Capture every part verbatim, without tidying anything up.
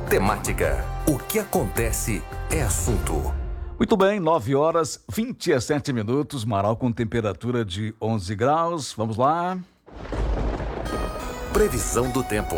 Temática. O que acontece é assunto. Muito bem, nove horas, vinte e sete minutos, Marau com temperatura de onze graus. Vamos lá. Previsão do tempo.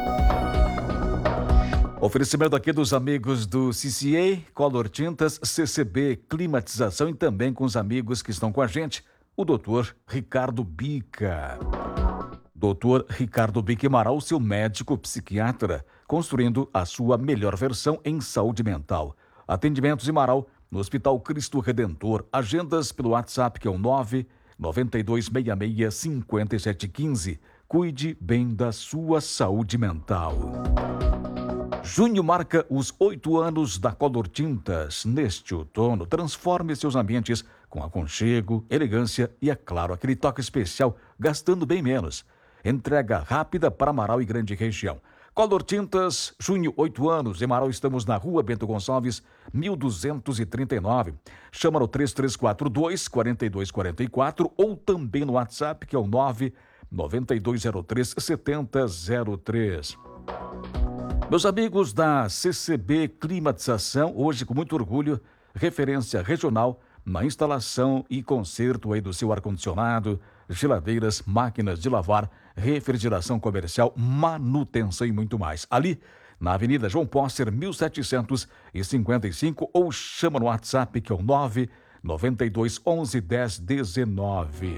Oferecimento aqui dos amigos do C C A, Color Tintas, C C B, Climatização e também com os amigos que estão com a gente, o doutor Ricardo Bica. doutor Ricardo Bica Marau, seu médico psiquiatra, construindo a sua melhor versão em saúde mental. Atendimentos em Marau, no Hospital Cristo Redentor. Agendas pelo WhatsApp, que é o nove nove dois seis seis cinco sete um cinco. Cuide bem da sua saúde mental. Junho marca os oito anos da Color Tintas. Neste outono, transforme seus ambientes com aconchego, elegância e, é claro, aquele toque especial, gastando bem menos. Entrega rápida para Marau e grande região. Color Tintas, junho, oito anos. Em Marau estamos na Rua Bento Gonçalves, mil duzentos e trinta e nove. Chama no três três quatro dois, quatro dois quatro quatro ou também no WhatsApp, que é o nove nove dois zero três sete zero zero três. Meus amigos da C C B Climatização, hoje com muito orgulho, referência regional na instalação e conserto aí do seu ar-condicionado, geladeiras, máquinas de lavar, refrigeração comercial, manutenção e muito mais. Ali, na Avenida João Pósser, mil setecentos e cinquenta e cinco, ou chama no WhatsApp, que é o nove nove dois onze dez dezenove.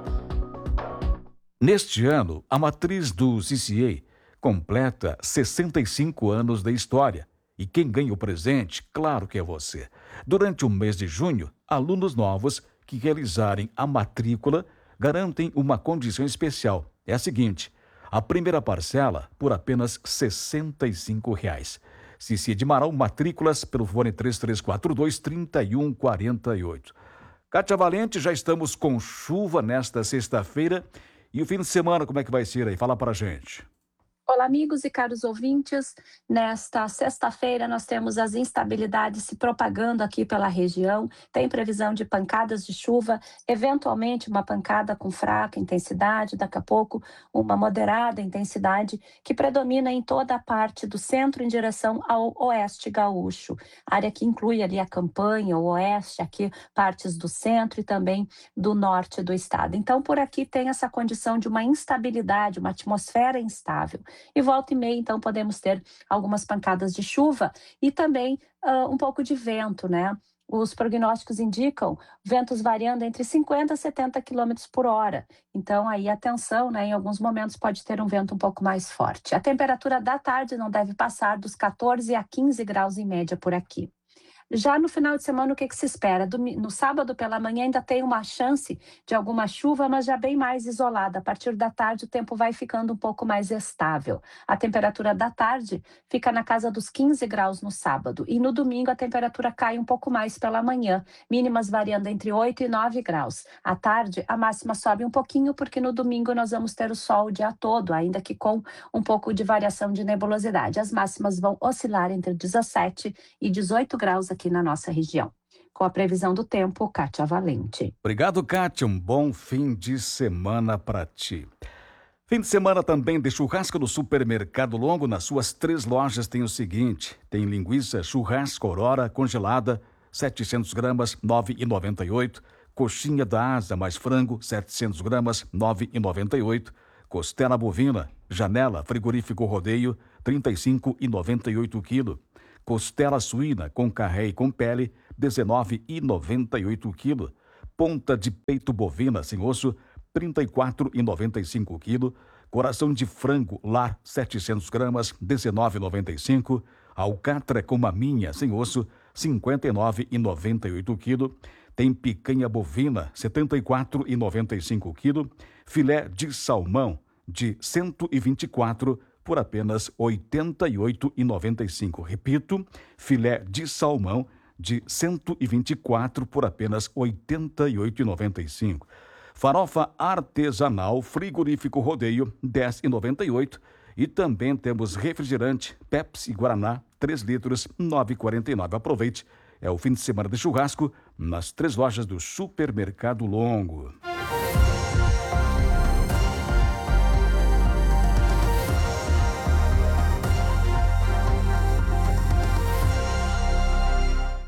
Neste ano, a matriz do C C A completa sessenta e cinco anos de história. E quem ganha o presente, claro que é você. Durante o mês de junho, alunos novos que realizarem a matrícula garantem uma condição especial. É a seguinte: a primeira parcela por apenas sessenta e cinco reais. C C de Marau, matrículas pelo fone três três quatro dois, três um quatro oito. Kátia Valente, já estamos com chuva nesta sexta-feira. E o fim de semana, como é que vai ser aí? Fala pra gente. Olá, amigos e caros ouvintes. Nesta sexta-feira, nós temos as instabilidades se propagando aqui pela região. Tem previsão de pancadas de chuva, eventualmente uma pancada com fraca intensidade, daqui a pouco uma moderada intensidade, que predomina em toda a parte do centro em direção ao oeste gaúcho. Área que inclui ali a campanha, o oeste, aqui partes do centro e também do norte do estado. Então, por aqui tem essa condição de uma instabilidade, uma atmosfera instável. E volta e meia, então, podemos ter algumas pancadas de chuva e também uh, um pouco de vento, né? Os prognósticos indicam ventos variando entre cinquenta e setenta quilômetros por hora. Então, aí, atenção, né? Em alguns momentos pode ter um vento um pouco mais forte. A temperatura da tarde não deve passar dos quatorze a quinze graus em média por aqui. Já no final de semana, o que, que se espera? Do, no sábado pela manhã ainda tem uma chance de alguma chuva, mas já bem mais isolada. A partir da tarde o tempo vai ficando um pouco mais estável. A temperatura da tarde fica na casa dos quinze graus no sábado. E no domingo a temperatura cai um pouco mais pela manhã, mínimas variando entre oito e nove graus. À tarde a máxima sobe um pouquinho, porque no domingo nós vamos ter o sol o dia todo, ainda que com um pouco de variação de nebulosidade. As máximas vão oscilar entre dezessete e dezoito graus aqui na nossa região. Com a previsão do tempo, Kátia Valente. Obrigado, Kátia. Um bom fim de semana para ti. Fim de semana também de churrasco no Supermercado Longo. Nas suas três lojas tem o seguinte: tem linguiça churrasco Aurora congelada, setecentos gramas, nove reais e noventa e oito centavos. Coxinha da asa mais frango, setecentos gramas, nove reais e noventa e oito centavos. Costela bovina, janela, frigorífico rodeio, trinta e cinco reais e noventa e oito centavos. Costela suína com carré e com pele, dezenove reais e noventa e oito centavos. Ponta de peito bovina sem osso, trinta e quatro reais e noventa e cinco centavos. Coração de frango lar, setecentos gramas, dezenove reais e noventa e cinco centavos. Alcatra com maminha sem osso, cinquenta e nove reais e noventa e oito centavos. Tem picanha bovina, setenta e quatro reais e noventa e cinco centavos. Filé de salmão de cento e vinte e quatro reais por apenas oitenta e oito reais e noventa e cinco centavos. Repito, filé de salmão de cento e vinte e quatro reais por apenas oitenta e oito reais e noventa e cinco centavos. Farofa artesanal frigorífico rodeio, dez reais e noventa e oito centavos. E também temos refrigerante Pepsi Guaraná, três litros, nove reais e quarenta e nove centavos. Aproveite, é o fim de semana de churrasco nas três lojas do Supermercado Longo.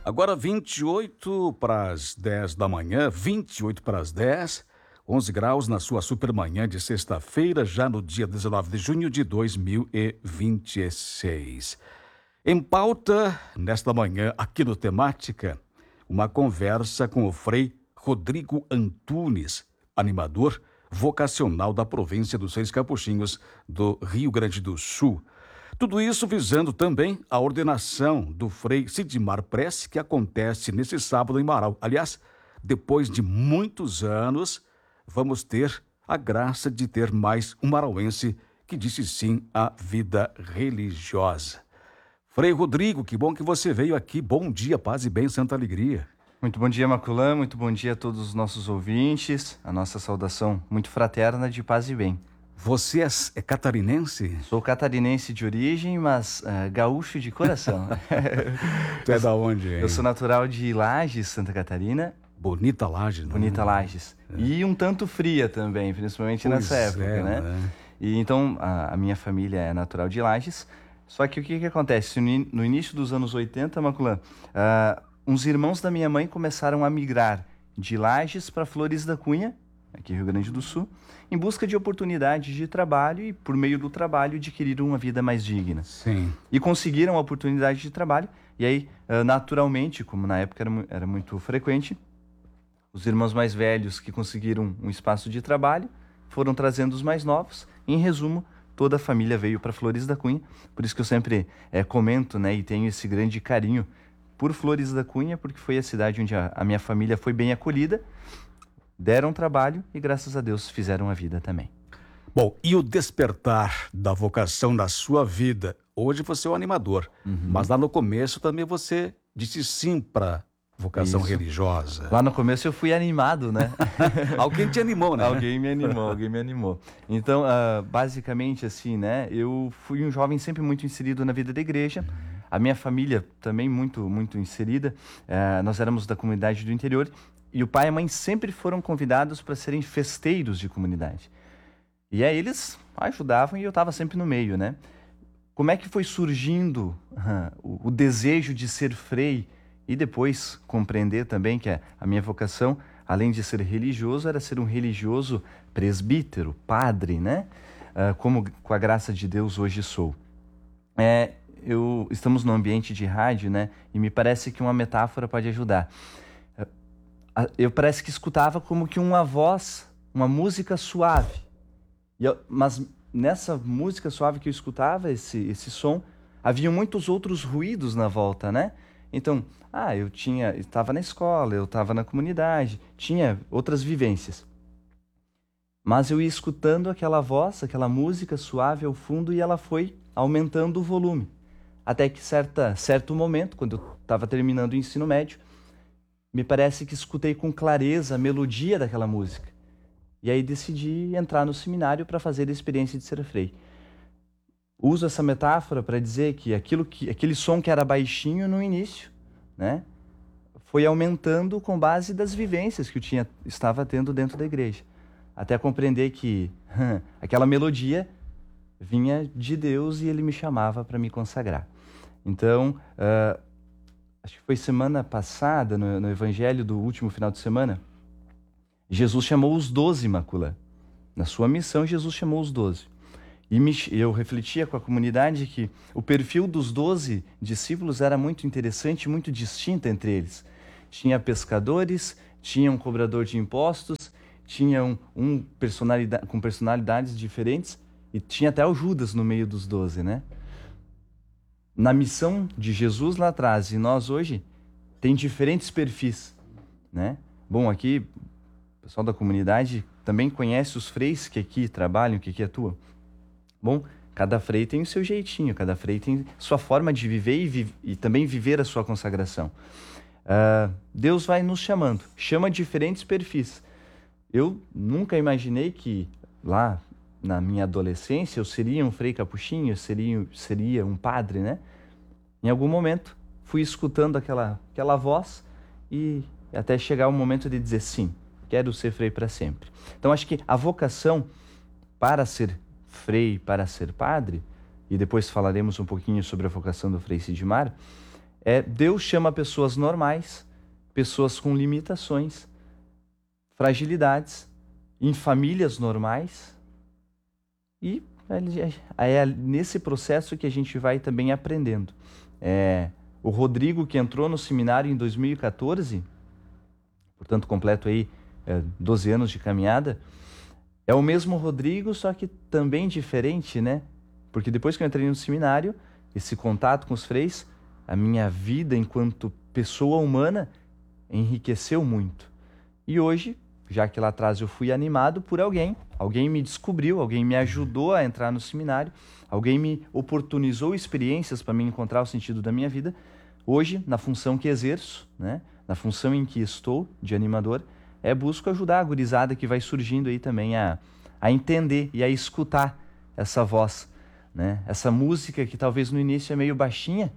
Agora vinte e oito para as dez da manhã, vinte e oito para as dez, onze graus na sua supermanhã de sexta-feira, já no dia dezenove de junho de dois mil e vinte e seis. Em pauta, nesta manhã, aqui no Temática, uma conversa com o Frei Rodrigo Antunes, animador vocacional da província dos Seis Capuchinhos, do Rio Grande do Sul. Tudo isso visando também a ordenação do Frei Sidmar Prece, que acontece nesse sábado em Marau. Aliás, depois de muitos anos, vamos ter a graça de ter mais um marauense que disse sim à vida religiosa. Frei Rodrigo, que bom que você veio aqui. Bom dia, paz e bem, santa alegria. Muito bom dia, Maculã. Muito bom dia a todos os nossos ouvintes. A nossa saudação muito fraterna de paz e bem. Você é, é catarinense? Sou catarinense de origem, mas uh, gaúcho de coração. Tu é da onde, hein? Eu sou natural de Lages, Santa Catarina. Bonita Lages, né? Bonita Lages. É. E um tanto fria também, principalmente pois nessa época, é, né? né? E então, a, a minha família é natural de Lages. Só que o que, que acontece? No, no início dos anos oitenta, Maculã, uh, uns irmãos da minha mãe começaram a migrar de Lages para Flores da Cunha, aqui no Rio Grande do Sul, em busca de oportunidades de trabalho e, por meio do trabalho, adquiriram uma vida mais digna. Sim. E conseguiram a oportunidade de trabalho, e aí, naturalmente, como na época era, era muito frequente, os irmãos mais velhos que conseguiram um espaço de trabalho foram trazendo os mais novos. Em resumo, toda a família veio para Flores da Cunha, por isso que eu sempre é, comento, né, e tenho esse grande carinho por Flores da Cunha, porque foi a cidade onde a, a minha família foi bem acolhida, deram trabalho e, graças a Deus, fizeram a vida também. Bom, e o despertar da vocação da sua vida? Hoje você é um animador, uhum. mas lá no começo também você disse sim para vocação Isso. religiosa. Lá no começo eu fui animado, né? Alguém te animou, né? Alguém me animou, alguém me animou. Então, uh, basicamente assim, né? Eu fui um jovem sempre muito inserido na vida da igreja. Uhum. A minha família também muito, muito inserida. Uh, nós éramos da comunidade do interior. E o pai e a mãe sempre foram convidados para serem festeiros de comunidade. E aí eles ajudavam e eu estava sempre no meio, né? Como é que foi surgindo uh, o, o desejo de ser frei e depois compreender também que a, a minha vocação, além de ser religioso, era ser um religioso presbítero, padre, né? Uh, como com a graça de Deus hoje sou. É, eu, estamos num ambiente de rádio, né? E me parece que uma metáfora pode ajudar. Eu parece que escutava como que uma voz, uma música suave. E eu, mas nessa música suave que eu escutava, esse, esse som, havia muitos outros ruídos na volta, né? Então, ah, eu tinha, estava na escola, eu estava na comunidade, tinha outras vivências. Mas eu ia escutando aquela voz, aquela música suave ao fundo e ela foi aumentando o volume. Até que certa, certo momento, quando eu estava terminando o ensino médio, me parece que escutei com clareza a melodia daquela música. E aí decidi entrar no seminário para fazer a experiência de ser frei. Uso essa metáfora para dizer que, aquilo que aquele som que era baixinho no início, né, foi aumentando com base das vivências que eu tinha, estava tendo dentro da igreja. Até compreender que hum, aquela melodia vinha de Deus e ele me chamava para me consagrar. Então, uh, acho que foi semana passada, no, no evangelho do último final de semana, Jesus chamou os doze, Maculã. Na sua missão, Jesus chamou os doze. E me, eu refletia com a comunidade que o perfil dos doze discípulos era muito interessante, muito distinto entre eles. Tinha pescadores, tinha um cobrador de impostos, tinha um, um personalidade, com personalidades diferentes, e tinha até o Judas no meio dos doze, né? Na missão de Jesus lá atrás e nós hoje, tem diferentes perfis, né? Bom, aqui, o pessoal da comunidade também conhece os freis que aqui trabalham, que aqui atuam. Bom, cada frei tem o seu jeitinho, cada frei tem sua forma de viver e, vi e também viver a sua consagração. Uh, Deus vai nos chamando, chama diferentes perfis. Eu nunca imaginei que lá na minha adolescência eu seria um frei capuchinho, eu seria, seria um padre, né? Em algum momento fui escutando aquela, aquela voz e até chegar o momento de dizer sim, quero ser frei para sempre. Então acho que a vocação para ser frei, para ser padre, e depois falaremos um pouquinho sobre a vocação do Frei Sidmar, É, Deus chama pessoas normais, pessoas com limitações, fragilidades, em famílias normais. E é nesse processo que a gente vai também aprendendo. É, o Rodrigo, que entrou no seminário em dois mil e quatorze, portanto completo aí é, doze anos de caminhada, é o mesmo Rodrigo, só que também diferente, né? Porque depois que eu entrei no seminário, esse contato com os freis, a minha vida enquanto pessoa humana enriqueceu muito. E hoje, já que lá atrás eu fui animado por alguém, alguém me descobriu, alguém me ajudou a entrar no seminário, alguém me oportunizou experiências para me encontrar o sentido da minha vida. Hoje, na função que exerço, né, na função em que estou de animador, é busco ajudar a gurizada que vai surgindo aí também a, a entender e a escutar essa voz, né, essa música que talvez no início é meio baixinha,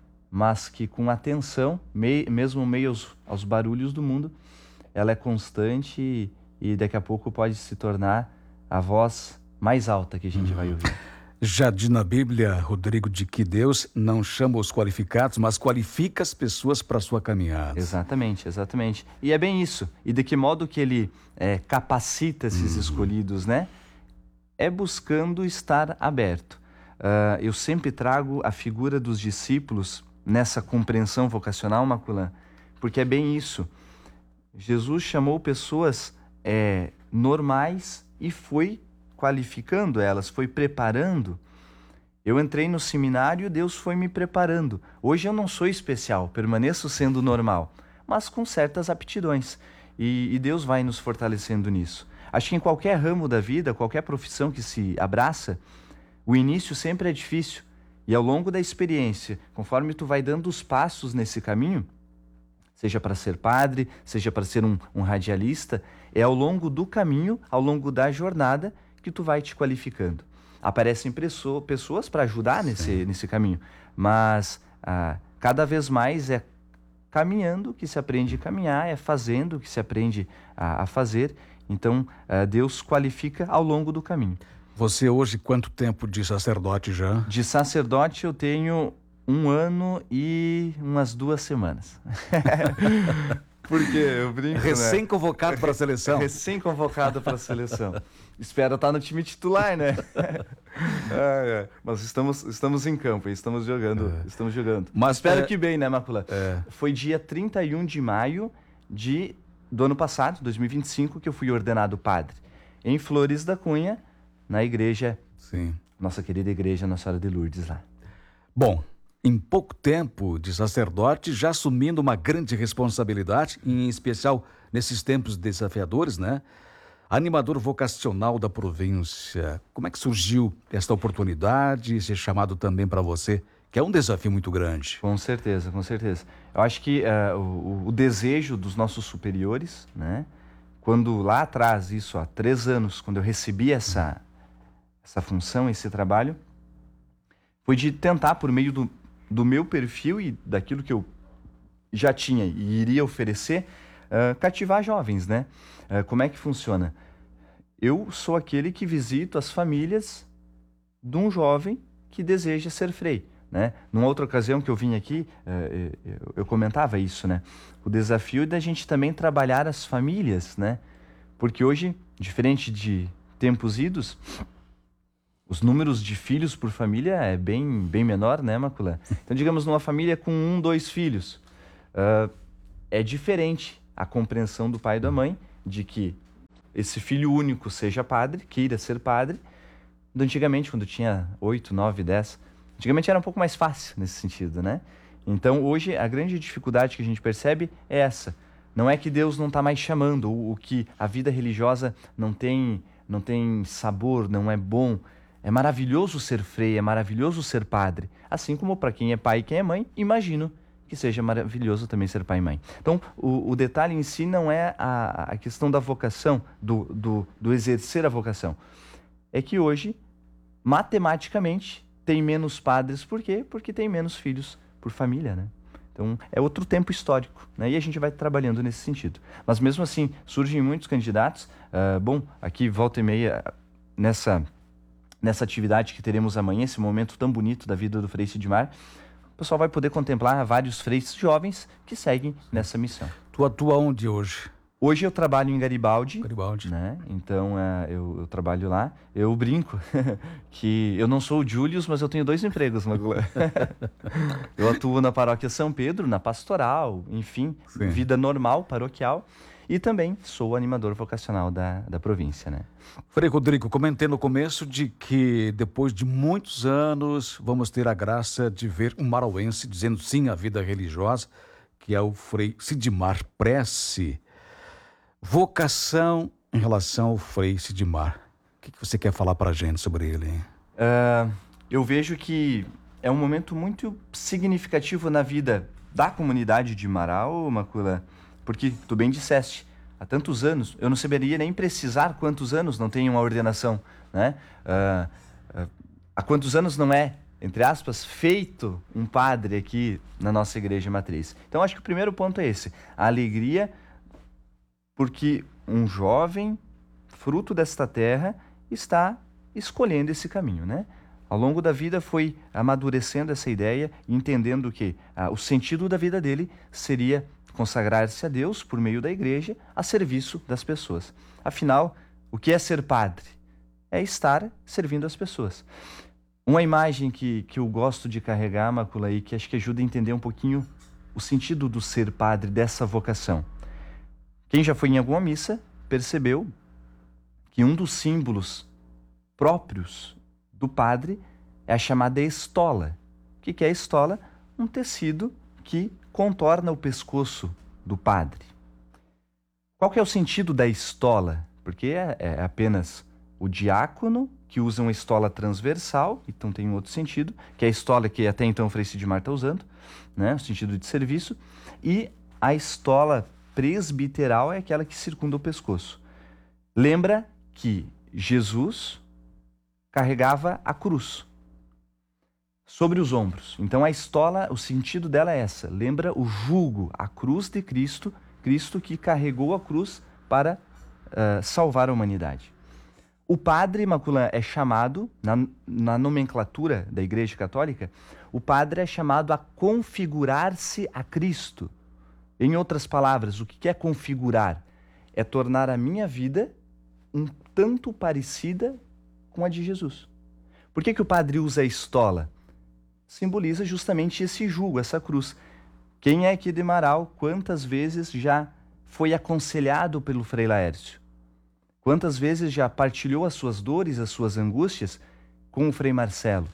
mas que com atenção, me, mesmo meio aos, aos barulhos do mundo, ela é constante e, e daqui a pouco pode se tornar a voz mais alta que a gente hum. vai ouvir. Já diz na Bíblia, Rodrigo, de que Deus não chama os qualificados, mas qualifica as pessoas para a sua caminhada. Exatamente, exatamente. E é bem isso. E de que modo que ele é, capacita esses hum. escolhidos, né? É buscando estar aberto. Uh, eu sempre trago a figura dos discípulos nessa compreensão vocacional, Maculan, porque é bem isso. Jesus chamou pessoas é, normais e foi qualificando elas, foi preparando. Eu entrei no seminário, Deus foi me preparando. Hoje eu não sou especial, permaneço sendo normal, mas com certas aptidões. E, e Deus vai nos fortalecendo nisso. Acho que em qualquer ramo da vida, qualquer profissão que se abraça, o início sempre é difícil. E ao longo da experiência, conforme tu vai dando os passos nesse caminho, seja para ser padre, seja para ser um, um radialista, é ao longo do caminho, ao longo da jornada, que tu vai te qualificando. Aparecem pessoas para ajudar nesse, nesse caminho, mas ah, cada vez mais é caminhando que se aprende a caminhar, é fazendo que se aprende a, a fazer. Então, ah, Deus qualifica ao longo do caminho. Você hoje, quanto tempo de sacerdote já? De sacerdote eu tenho um ano e umas duas semanas. Porque eu brinco, recém-convocado né? para a seleção. Recém-convocado para a seleção. Espero estar no time titular, né? é, é. Mas estamos, estamos em campo, estamos jogando. É. Estamos jogando. Mas espero é... que bem, né, Macula? É. Foi dia trinta e um de maio de, do ano passado, dois mil e vinte e cinco, que eu fui ordenado padre. Em Flores da Cunha, na igreja, Sim. nossa querida igreja Nossa Senhora de Lourdes lá. Bom, em pouco tempo de sacerdote, já assumindo uma grande responsabilidade, em especial nesses tempos desafiadores, né? Animador vocacional da província. Como é que surgiu esta oportunidade, esse chamado também para você, que é um desafio muito grande? Com certeza, com certeza. Eu acho que uh, o, o desejo dos nossos superiores, né? Quando lá atrás, isso há três anos, quando eu recebi essa, essa função, esse trabalho, foi de tentar, por meio do, do meu perfil e daquilo que eu já tinha e iria oferecer, uh, cativar jovens, né? Uh, como é que funciona? Eu sou aquele que visito as famílias de um jovem que deseja ser frei, né? Numa outra ocasião que eu vim aqui, uh, eu, eu comentava isso, né? O desafio é da gente também trabalhar as famílias, né? Porque hoje, diferente de tempos idos, os números de filhos por família é bem, bem menor, né, Macula? Então, digamos, numa família com um, dois filhos, uh, é diferente a compreensão do pai e da mãe de que esse filho único seja padre, queira ser padre. Antigamente, quando tinha oito, nove, dez, antigamente era um pouco mais fácil nesse sentido, né? Então, hoje, a grande dificuldade que a gente percebe é essa. Não é que Deus não está mais chamando, ou, ou que a vida religiosa não tem, não tem sabor, não é bom. É maravilhoso ser frei, é maravilhoso ser padre. Assim como para quem é pai e quem é mãe, imagino que seja maravilhoso também ser pai e mãe. Então, o, o detalhe em si não é a, a questão da vocação, do, do, do exercer a vocação. É que hoje, matematicamente, tem menos padres. Por quê? Porque tem menos filhos por família, né? Então, é outro tempo histórico, né? E a gente vai trabalhando nesse sentido. Mas mesmo assim, surgem muitos candidatos. Uh, bom, aqui volta e meia, nessa... nessa atividade que teremos amanhã, esse momento tão bonito da vida do Frei Sidmar, o pessoal vai poder contemplar vários freis jovens que seguem nessa missão. Tu atua onde hoje? Hoje eu trabalho em Garibaldi, Garibaldi. né? Então uh, eu, eu trabalho lá. Eu brinco que eu não sou o Julius, mas eu tenho dois empregos, Magula. Eu atuo na paróquia São Pedro, na pastoral, enfim, Sim. vida normal, paroquial. E também sou o animador vocacional da, da província, né? Frei Rodrigo, comentei no começo de que depois de muitos anos vamos ter a graça de ver um marauense dizendo sim à vida religiosa, que é o Frei Sidmar Prece. Vocação em relação ao Frei Sidmar. O que você quer falar para a gente sobre ele? Hein? Uh, eu vejo que é um momento muito significativo na vida da comunidade de Marau, Macula, porque tu bem disseste, há tantos anos, eu não saberia nem precisar quantos anos não tem uma ordenação, né? Uh, uh, há quantos anos não é, entre aspas, feito um padre aqui na nossa igreja matriz. Então acho que o primeiro ponto é esse, a alegria porque um jovem, fruto desta terra, está escolhendo esse caminho, né? Ao longo da vida foi amadurecendo essa ideia, entendendo que ah, o sentido da vida dele seria consagrar-se a Deus por meio da igreja, a serviço das pessoas. Afinal, o que é ser padre? É estar servindo as pessoas. Uma imagem que, que eu gosto de carregar, Macula, e que acho que ajuda a entender um pouquinho o sentido do ser padre, dessa vocação. Quem já foi em alguma missa percebeu que um dos símbolos próprios do padre é a chamada estola. O que é a estola? Um tecido que contorna o pescoço do padre. Qual que é o sentido da estola? Porque é, é apenas o diácono que usa uma estola transversal, então tem um outro sentido, que é a estola que até então o Frei Sidmar está usando, né, o sentido de serviço, e a estola presbiteral é aquela que circunda o pescoço. Lembra que Jesus carregava a cruz sobre os ombros. Então a estola, o sentido dela é essa. Lembra o jugo, a cruz de Cristo, Cristo que carregou a cruz para uh, salvar a humanidade. O padre, Macula, é chamado, na, na nomenclatura da Igreja Católica, o padre é chamado a configurar-se a Cristo. Em outras palavras, o que é configurar? É tornar a minha vida um tanto parecida com a de Jesus. Por que que o padre usa a estola? Simboliza justamente esse jugo, essa cruz. Quem é aqui de Marau, quantas vezes já foi aconselhado pelo Frei Laércio? Quantas vezes já partilhou as suas dores, as suas angústias com o Frei Marcelo?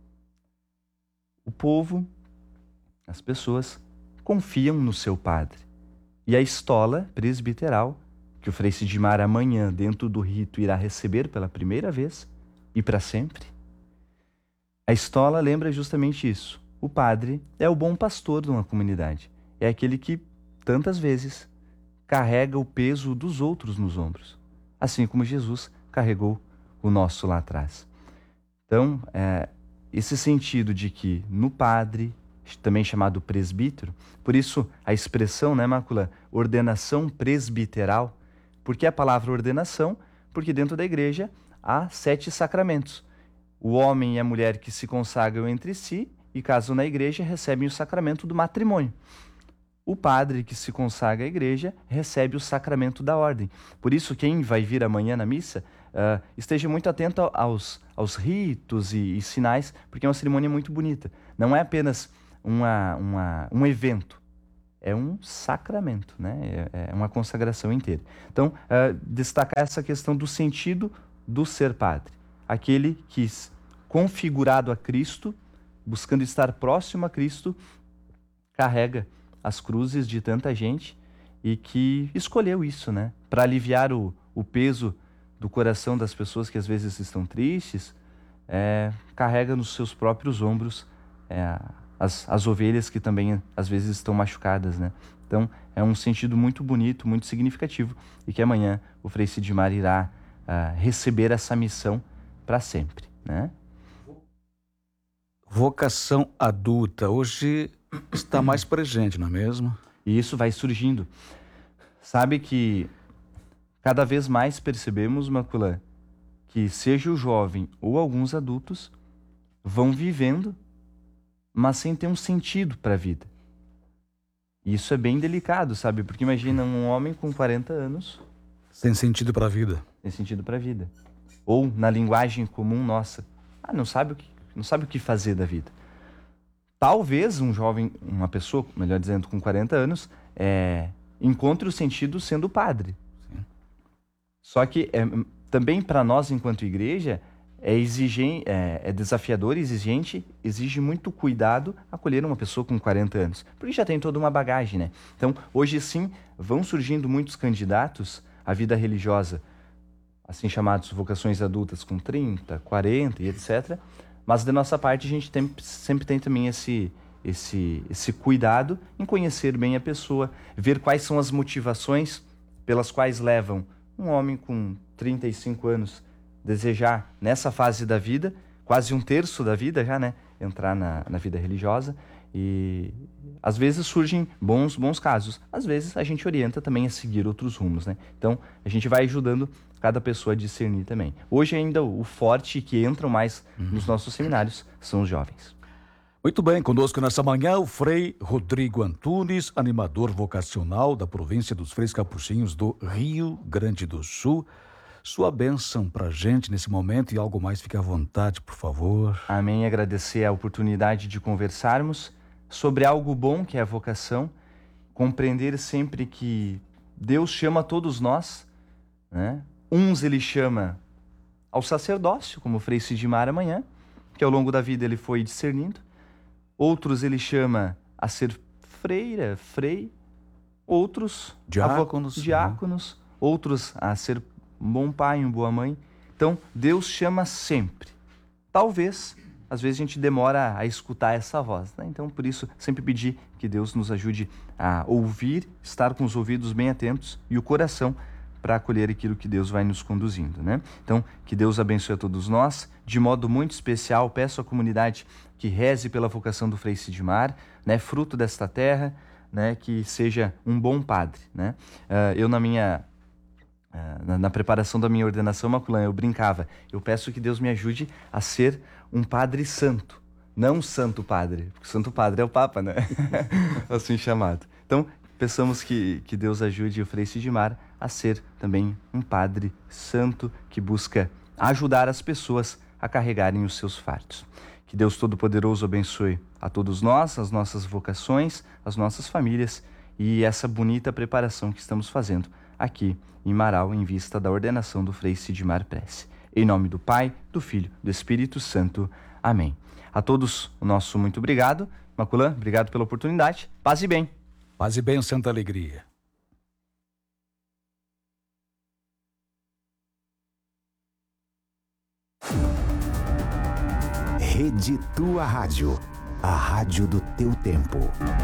O povo, as pessoas, confiam no seu padre. E a estola presbiteral, que o Frei Sidmar amanhã, dentro do rito, irá receber pela primeira vez e para sempre, a estola lembra justamente isso. O padre é o bom pastor de uma comunidade. É aquele que, tantas vezes, carrega o peso dos outros nos ombros. Assim como Jesus carregou o nosso lá atrás. Então, é, esse sentido de que no padre, também chamado presbítero, por isso a expressão, né, Mácula, ordenação presbiteral. Por que a palavra ordenação? Porque dentro da igreja há sete sacramentos. O homem e a mulher que se consagram entre si e casam na igreja recebem o sacramento do matrimônio. O padre que se consagra à igreja recebe o sacramento da ordem. Por isso, quem vai vir amanhã na missa, uh, esteja muito atento aos, aos ritos e, e sinais, porque é uma cerimônia muito bonita. Não é apenas uma, uma, um evento, é um sacramento, né? É, é uma consagração inteira. Então, uh, destacar essa questão do sentido do ser padre. Aquele que, configurado a Cristo, buscando estar próximo a Cristo, carrega as cruzes de tanta gente e que escolheu isso, né? Para aliviar o, o peso do coração das pessoas que às vezes estão tristes, é, carrega nos seus próprios ombros é, as, as ovelhas que também às vezes estão machucadas, né? Então é um sentido muito bonito, muito significativo e que amanhã o Frei Sidmar irá uh, receber essa missão para sempre, né? Vocação adulta hoje está mais presente, não é mesmo? E isso vai surgindo. Sabe que cada vez mais percebemos, Macula, que seja o jovem ou alguns adultos vão vivendo mas sem ter um sentido para a vida. E isso é bem delicado, sabe? Porque imagina um homem com quarenta anos... Sem sentido para a vida. Sem sentido para a vida. Ou, na linguagem comum nossa, ah, não sabe o que, não sabe o que fazer da vida. Talvez um jovem, uma pessoa, melhor dizendo, com quarenta anos, é, encontre o sentido sendo padre. Sim. Só que é, também para nós, enquanto igreja, é, exigente, é, é desafiador, exigente, exige muito cuidado acolher uma pessoa com quarenta anos, porque já tem toda uma bagagem, né? Então, hoje sim, vão surgindo muitos candidatos à vida religiosa, assim chamados vocações adultas com trinta, quarenta e etcétera. Mas da nossa parte a gente tem, sempre tem também esse, esse, esse cuidado em conhecer bem a pessoa, ver quais são as motivações pelas quais levam um homem com trinta e cinco anos desejar, nessa fase da vida, quase um terço da vida já, né, entrar na, na vida religiosa. E às vezes surgem bons, bons casos, às vezes a gente orienta também a seguir outros rumos, né? Então a gente vai ajudando cada pessoa a discernir também. Hoje ainda o forte que entram mais uhum. nos nossos seminários são os jovens. Muito bem, conosco nessa manhã o Frei Rodrigo Antunes, animador vocacional da província dos Freis Capuchinhos do Rio Grande do Sul. Sua bênção para a gente nesse momento e algo mais, fique à vontade, por favor. Amém, agradecer a oportunidade de conversarmos sobre algo bom que é a vocação, compreender sempre que Deus chama todos nós, né? Uns ele chama ao sacerdócio, como o Frei Sidmar amanhã, que ao longo da vida ele foi discernindo. Outros ele chama a ser freira, frei. Outros diáconos, a vo... diáconos. Né? Outros a ser um bom pai, uma boa mãe. Então, Deus chama sempre. Talvez, às vezes, a gente demora a escutar essa voz, né? Então, por isso, sempre pedir que Deus nos ajude a ouvir, estar com os ouvidos bem atentos e o coração para acolher aquilo que Deus vai nos conduzindo, né? Então, que Deus abençoe a todos nós. De modo muito especial, peço à comunidade que reze pela vocação do Frei Sidmar, né? Fruto desta terra, né? Que seja um bom padre, né? Uh, eu, na minha... Uh, na, na preparação da minha ordenação maculã, eu brincava, eu peço que Deus me ajude a ser um padre santo, não um santo padre, porque santo padre é o Papa, né? Assim chamado. Então, peçamos que, que Deus ajude o Frei Sidmar a ser também um padre santo que busca ajudar as pessoas a carregarem os seus fardos. Que Deus Todo-Poderoso abençoe a todos nós, as nossas vocações, as nossas famílias e essa bonita preparação que estamos fazendo aqui em Marau, em vista da ordenação do Frei Sidmar Prece. Em nome do Pai, do Filho, do Espírito Santo. Amém. A todos, o nosso muito obrigado. Maculã, obrigado pela oportunidade. Paz e bem. Paz e bem, santa alegria. Rede Tua Rádio, a rádio do teu tempo.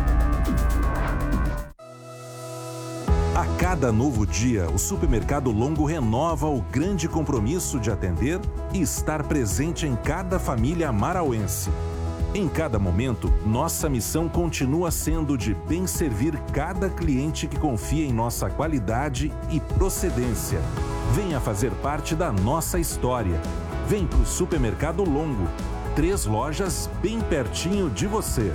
A cada novo dia, o Supermercado Longo renova o grande compromisso de atender e estar presente em cada família marauense. Em cada momento, nossa missão continua sendo de bem servir cada cliente que confia em nossa qualidade e procedência. Venha fazer parte da nossa história. Vem para o Supermercado Longo. Três lojas bem pertinho de você.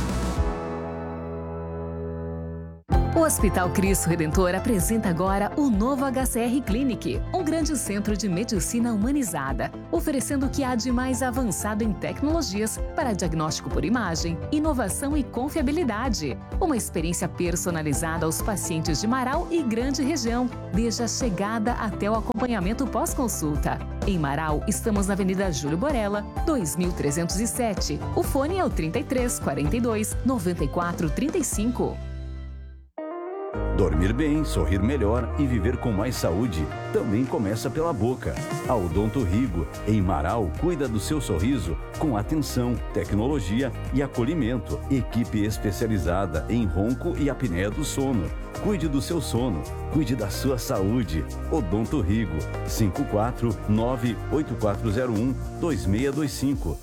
O Hospital Cristo Redentor apresenta agora o novo H C R Clinic, um grande centro de medicina humanizada, oferecendo o que há de mais avançado em tecnologias para diagnóstico por imagem, inovação e confiabilidade. Uma experiência personalizada aos pacientes de Marau e grande região, desde a chegada até o acompanhamento pós-consulta. Em Marau, estamos na Avenida Júlio Borella, dois mil trezentos e sete. O fone é o trinta e três, quarenta e dois, noventa e quatro, trinta e cinco. Dormir bem, sorrir melhor e viver com mais saúde também começa pela boca. A Odonto Rigo, em Marau, cuida do seu sorriso com atenção, tecnologia e acolhimento. Equipe especializada em ronco e apneia do sono. Cuide do seu sono, cuide da sua saúde. Odonto Rigo, cinco quatro nove oito quatro zero um dois seis dois cinco.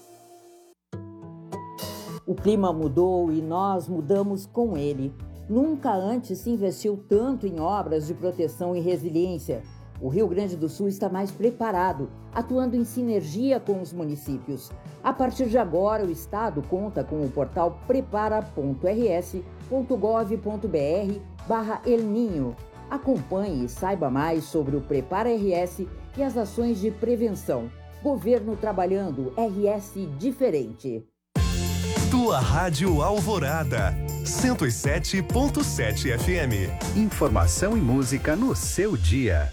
O clima mudou e nós mudamos com ele. Nunca antes se investiu tanto em obras de proteção e resiliência. O Rio Grande do Sul está mais preparado, atuando em sinergia com os municípios. A partir de agora, o Estado conta com o portal prepara ponto r s ponto gov ponto b r barra El Ninho. Acompanhe e saiba mais sobre o Prepara R S e as ações de prevenção. Governo trabalhando, R S diferente. Tua Rádio Alvorada, cento e sete ponto sete F M. Informação e música no seu dia.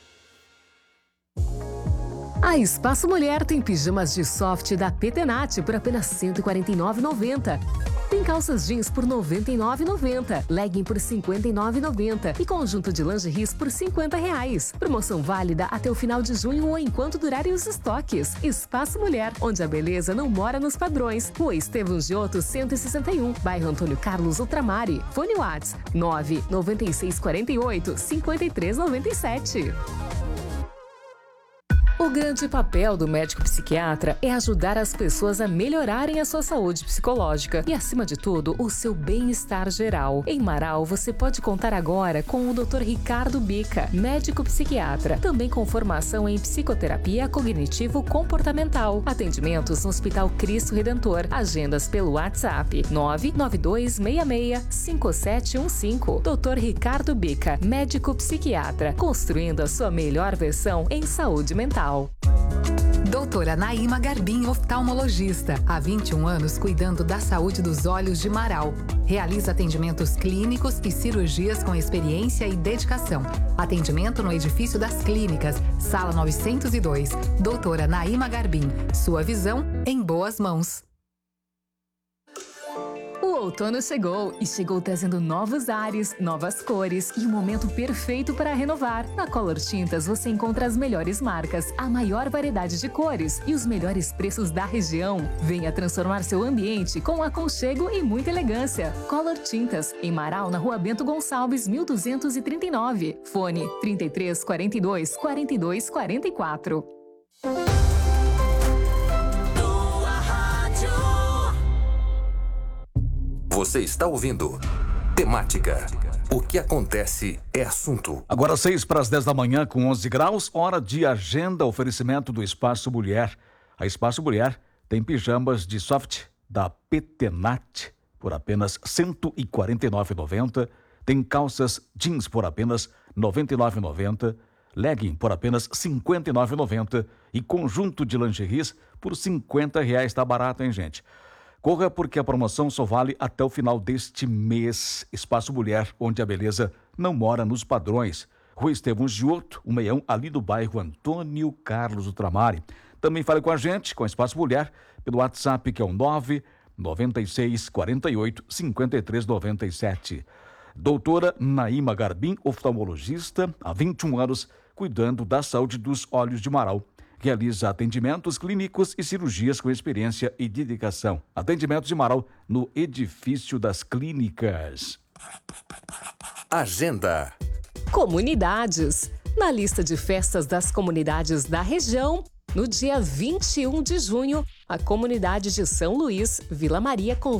A Espaço Mulher tem pijamas de soft da Petenat por apenas cento e quarenta e nove reais e noventa centavos. Tem calças jeans por noventa e nove reais e noventa centavos, legging por cinquenta e nove reais e noventa centavos e conjunto de lingeries por cinquenta reais. Promoção válida até o final de junho ou enquanto durarem os estoques. Espaço Mulher, onde a beleza não mora nos padrões. Rua Estevão Giotto, cento e sessenta e um, bairro Antônio Carlos Ultramari. Fone WhatsApp nove nove seis quatro oito, cinco três nove sete. O grande papel do médico psiquiatra é ajudar as pessoas a melhorarem a sua saúde psicológica e, acima de tudo, o seu bem-estar geral. Em Marau, você pode contar agora com o doutor Ricardo Bica, médico psiquiatra, também com formação em psicoterapia cognitivo-comportamental. Atendimentos no Hospital Cristo Redentor. Agendas pelo WhatsApp nove nove dois seis seis, cinco sete um cinco. doutor Ricardo Bica, médico psiquiatra, construindo a sua melhor versão em saúde mental. Doutora Naíma Garbim, oftalmologista. Há vinte e um anos cuidando da saúde dos olhos de Marau. Realiza atendimentos clínicos e cirurgias com experiência e dedicação. Atendimento no edifício das clínicas, sala novecentos e dois. Doutora Naíma Garbim. Sua visão em boas mãos. O outono chegou e chegou trazendo novos ares, novas cores e um momento perfeito para renovar. Na Color Tintas você encontra as melhores marcas, a maior variedade de cores e os melhores preços da região. Venha transformar seu ambiente com aconchego e muita elegância. Color Tintas, em Marau, na Rua Bento Gonçalves, mil duzentos e trinta e nove. Fone trinta e três, quarenta e dois, quarenta e dois, quarenta e quatro. Você está ouvindo Temática. O que acontece é assunto. Agora seis para as dez da manhã com onze graus, hora de agenda, oferecimento do Espaço Mulher. A Espaço Mulher tem pijamas de soft da Petenat por apenas cento e quarenta e nove reais e noventa centavos. Tem calças jeans por apenas noventa e nove reais e noventa centavos. Legging por apenas cinquenta e nove reais e noventa centavos. E conjunto de lingeries por cinquenta reais. Tá barato, hein, gente? Corra porque a promoção só vale até o final deste mês. Espaço Mulher, onde a beleza não mora nos padrões. Rua Estevão Giotto, cento e sessenta e um, ali do bairro Antônio Carlos Ultramari. Também fale com a gente, com Espaço Mulher, pelo WhatsApp que é o nove nove seis quatro oito, cinco três nove sete. Doutora Naíma Garbim, oftalmologista, há vinte e um anos, cuidando da saúde dos olhos de Marau. Realiza atendimentos clínicos e cirurgias com experiência e dedicação. Atendimentos de Marau no edifício das clínicas. Agenda. Comunidades. Na lista de festas das comunidades da região, no dia vinte e um de junho, a comunidade de São Luís, Vila Maria, com